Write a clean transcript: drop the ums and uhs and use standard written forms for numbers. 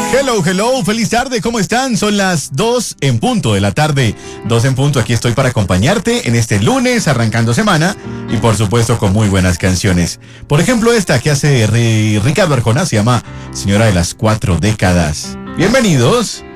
Hello, hello, feliz tarde, ¿cómo están? Son las 2 en punto de la tarde. 2 en punto, aquí estoy para acompañarte en este lunes, arrancando semana, y por supuesto con muy buenas canciones. Por ejemplo, esta que hace Ricardo Arjona, se llama Señora de las 4 décadas. Bienvenidos.